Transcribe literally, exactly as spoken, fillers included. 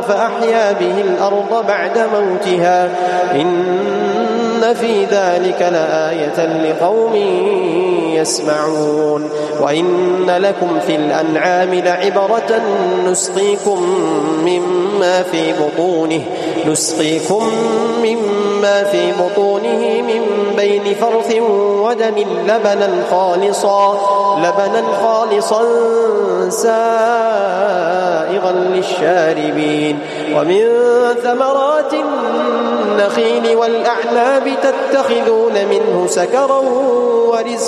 فأحيا به الأرض بعد موتها إن في ذلك لآية لقوم يسمعون وإن لكم في الأنعام لعبرة نسقيكم مما في بطونه نسقيكم مما في بطونه من بين فرث ودم لبنا خالصا لبنا خالصا سائغا للشاربين ومن ثمرات النخيل والأعناب تتخذون منه سكرا ورزقا